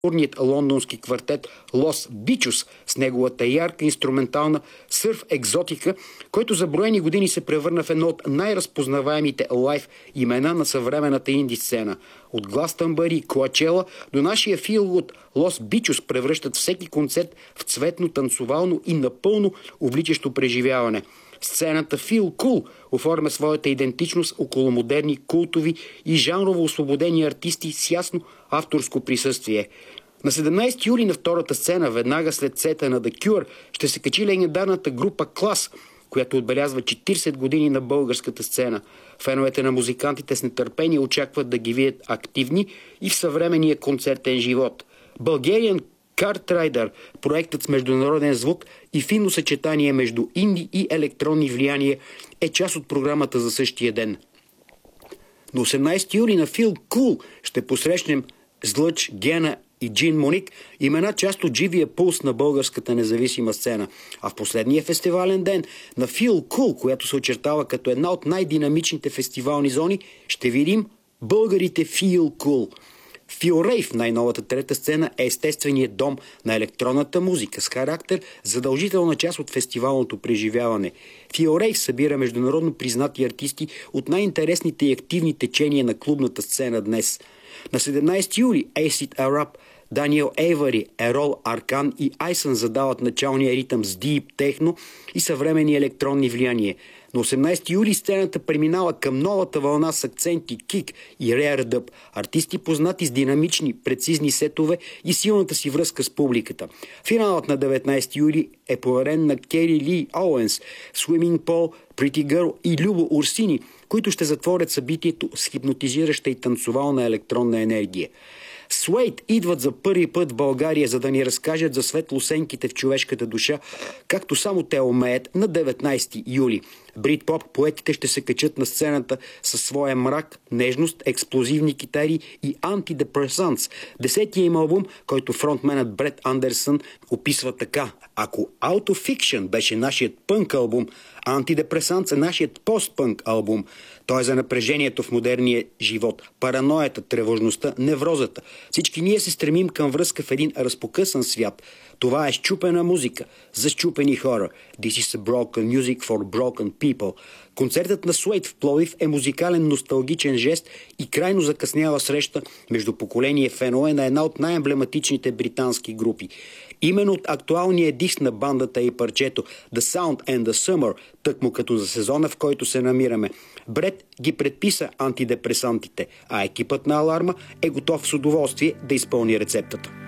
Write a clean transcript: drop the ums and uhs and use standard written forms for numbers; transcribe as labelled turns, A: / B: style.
A: културният лондонски квартет Лос Бичус с неговата ярка инструментална сърф екзотика, който за броени години се превърна в едно от най-разпознаваемите лайв имена на съвременната инди сцена. От Гластънбъри и Коачела до нашия фил от Лос Бичус превръщат всеки концерт в цветно, танцовално и напълно увличащо преживяване. Сцената Feel Cool оформя своята идентичност около модерни, култови и жанрово освободени артисти с ясно авторско присъствие. На 17 юли на втората сцена, веднага след сета на The Cure, ще се качи легендарната група Клас, която отбелязва 40 години на българската сцена. Феновете на музикантите с нетърпение очакват да ги видят активни и в съвременния концертен живот. Bulgarian Cartrider, проектът с международен звук и финно съчетание между инди и електронни влияния, е част от програмата за същия ден. На 18 юли на Feel Cool ще посрещнем Злъч, Гена и Джин Моник, имена част от живия пулс на българската независима сцена. А в последния фестивален ден на Feel Cool, която се очертава като една от най-динамичните фестивални зони, ще видим българите Feel Cool. Филрейв, най-новата трета сцена, е естественият дом на електронната музика с характер, задължителна част от фестивалното преживяване. Филрейв събира международно признати артисти от най-интересните и активни течения на клубната сцена днес. На 17 юли Acid Arab, Даниел Ейвари, Ерол Аркан и Айсън задават началния ритъм с дип техно и съвременни електронни влияния. На 18 юли сцената преминава към новата вълна с акценти кик и реар дъб, артисти познати с динамични, прецизни сетове и силната си връзка с публиката. Финалът на 19 юли е поверен на Кери Ли Оуенс, Swimming Pool, Pretty Girl и Любо Урсини, които ще затворят събитието с хипнотизираща и танцовална електронна енергия. Суейт идват за първи път в България, за да ни разкажат за светлосенките в човешката душа, както само те умеят, на 19 юли. Брит-поп поетите ще се качат на сцената със своя мрак, нежност, експлозивни китари и антидепресантс. 10-тия им албум, който фронтменът Брет Андерсън описва така: ако Autofiction беше нашият пънк албум, Антидепресантс е нашият постпънк албум. Той е за напрежението в модерния живот, параноята, тревожността, неврозата. Всички ние се стремим към връзка в един разпокъсан свят. Това е счупена музика за счупени хора. This is a broken music for broken people. Концертът на Суейт в Пловдив е музикален носталгичен жест и крайно закъсняла среща между поколение фенове на една от най-емблематичните британски групи. Именно от актуалния диск на бандата и парчето The Sound and the Summer, тъкмо като за сезона, в който се намираме, Брет ги предписа антидепресантите, а екипът на Аларма е готов с удоволствие да изпълни рецептата.